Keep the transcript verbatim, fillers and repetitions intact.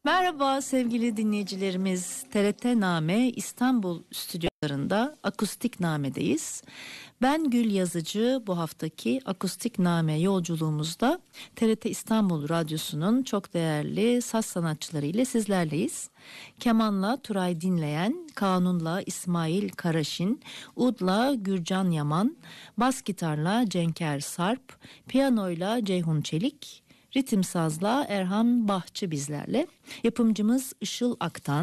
Merhaba sevgili dinleyicilerimiz. T R T Name İstanbul stüdyolarında Akustik Name'deyiz. Ben Gül Yazıcı. Bu haftaki Akustik Name yolculuğumuzda T R T İstanbul Radyosu'nun çok değerli saz sanatçıları ile sizlerleyiz. Kemanla Turay Dinleyen, kanunla İsmail Karaşin, udla Gürcan Yaman, bas gitarla Cenker Sarp, piyanoyla Ceyhun Çelik, ritim sazla Erhan Bahçı bizlerle. Yapımcımız Işıl Aktan.